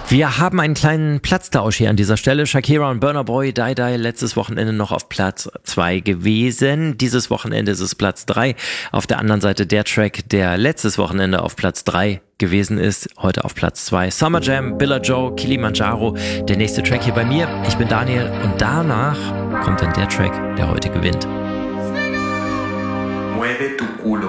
Wir haben einen kleinen Platztausch hier an dieser Stelle. Shakira und Burna Boy, Die Die, letztes Wochenende noch auf Platz 2 gewesen. Dieses Wochenende ist es Platz 3. Auf der anderen Seite der Track, der letztes Wochenende auf Platz 3 gewesen ist, heute auf Platz 2. Summer Jam, Billa Joe, Kilimanjaro. Der nächste Track hier bei mir. Ich bin Daniel und danach kommt dann der Track, der heute gewinnt. Mueve tu culo.